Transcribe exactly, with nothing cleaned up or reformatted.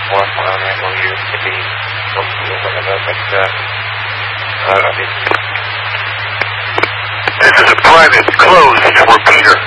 one on M O U to be whatever, but uh, uh, this is a private closed for Peter.